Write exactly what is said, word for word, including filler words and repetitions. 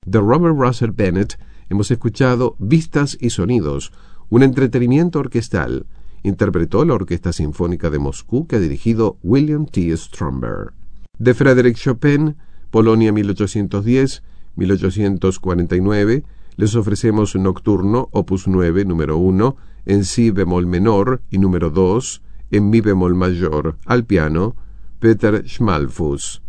de Robert Russell Bennett, hemos escuchado Vistas y Sonidos, un entretenimiento orquestal. Interpretó la Orquesta Sinfónica de Moscú que ha dirigido William T. Stromberg. De Frédéric Chopin, Polonia mil ochocientos diez a mil ochocientos cuarenta y nueve, les ofrecemos Nocturno, opus nueve, número uno, en si bemol menor y número dos, en mi bemol mayor, al piano, Peter Schmalfuss.